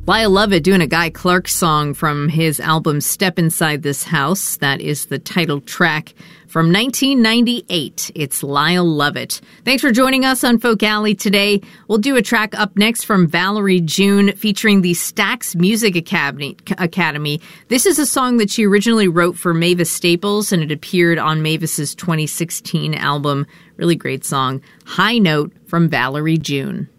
Lyle Lovett doing a Guy Clark song from his album Step Inside This House. That is the title track from 1998. It's Lyle Lovett. Thanks for joining us on Folk Alley today. We'll do a track up next from Valerie June featuring the Stax Music Academy. This is a song that she originally wrote for Mavis Staples, and it appeared on Mavis's 2016 album. Really great song. High Note from Valerie June.